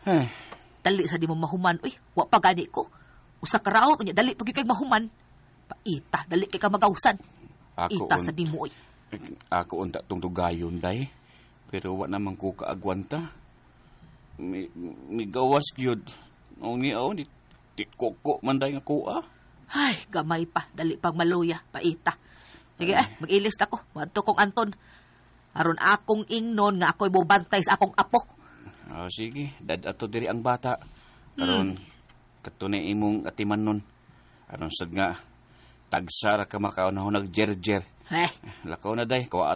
Ay, Dali sa di mo mahuman. Uy, wa pa gani ko. Usa ka raon, unya dali pag kay mahuman. Paita, dali kay ka magawsan. Ita sa di mo, uy. ako unta tong tugayon, day. Pero wa naman ko kaagwanta. May gawas gyud. Ni tikoko man day nga kuha. Ay, gamay pa. Dali pag maluya. Paita. Sige, mag-ilis na ko. Wadto kong Anton. Aron akong ingnon nga ako'y bubantay sa akong apo. Sige, dad ato diri ang bata. Aron katunay imong atiman nun. Aron sad nga tagsara ka makaon nagjerjer. Eh, Lakaw na day, kawa